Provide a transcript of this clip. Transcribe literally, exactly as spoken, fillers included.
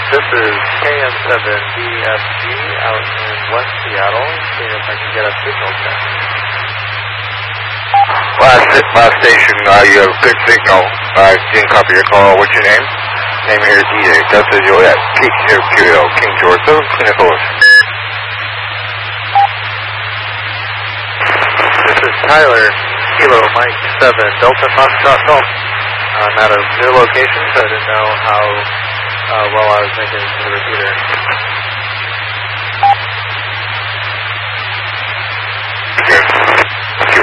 This is K M seven B F G out in West Seattle, seeing if I can get a signal check. Last, last station, uh, you have good signal. I uh, didn't copy your call. What's your name? Name here is D J. Delta Juliet, King Kilo, King George, seven, Nicholas. This is Tyler, Kilo, Mike seven, Delta Foxtrot Golf. I'm at a new location, so I didn't know how uh, well I was making it to the repeater.